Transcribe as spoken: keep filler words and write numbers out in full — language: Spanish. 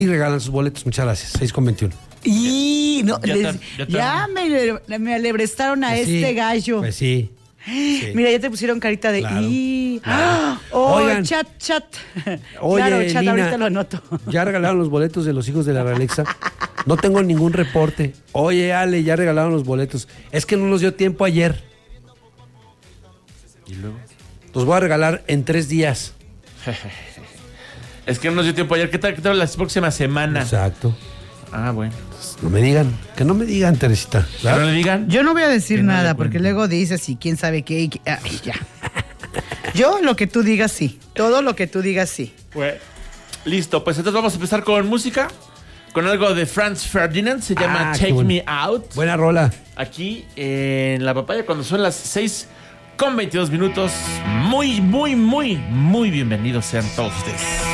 Y regalan sus boletos, muchas gracias. seis con veintiuno. Y no, Ya les- te- ya te- ya me, me alebrestaron a Pues sí, este gallo. Pues sí. sí. Mira, ya te pusieron carita de Claro, y. claro. ¡Ah! Oh, Oigan. chat, chat. Oye, claro, chat, Lina, ahorita lo anoto. Ya regalaron los boletos de los hijos de la Alexa. No tengo ningún reporte. Oye, Ale, ya regalaron los boletos. Es que no nos dio tiempo ayer. Y luego. Los voy a regalar en tres días. Es que no nos dio tiempo ayer. ¿Qué tal, qué tal la próxima semana? Exacto. Ah, bueno. No me digan. Que no me digan, Teresita. Que no le digan. Yo no voy a decir Que no nada le porque cuenten. luego dices y quién sabe qué. y qué- ay, ya. Yo lo que tú digas sí. Todo lo que tú digas sí. Bueno, listo, pues entonces vamos a empezar con música. Con algo de Franz Ferdinand. Se llama Ah, qué Take bueno. Me Out. Buena rola. Aquí en La Papaya cuando son las seis con veintidós minutos. Muy, muy, muy, muy bienvenidos sean todos ustedes.